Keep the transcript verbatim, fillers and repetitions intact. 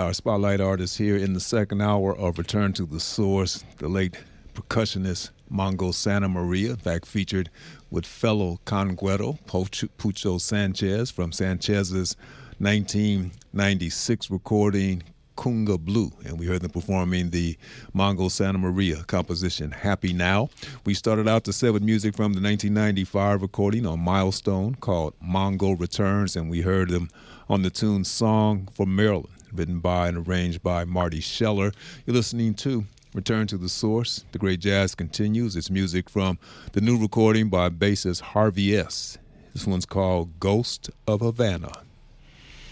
our spotlight artist here in the second hour of Return to the Source, the late percussionist Mongo Santa Maria, in fact featured with fellow conguero Pucho Pucho Sanchez from Sanchez's nineteen ninety-six recording Kunga Blue, and we heard them performing the Mongo Santa Maria composition Happy Now. We started out the set with music from the nineteen ninety-five recording on Milestone called Mongo Returns, and we heard them on the tune Song for Maryland, written by and arranged by Marty Scheller. You're listening to Return to the Source. The great jazz continues. It's music from the new recording by bassist Harvey S. This one's called Ghost of Havana.